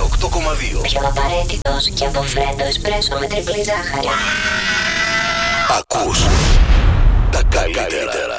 98,2. Πιο απαραίτητος και από φρέντο εσπρέσο με τριπλή ζάχαρη. Ακούς τα καλύτερα.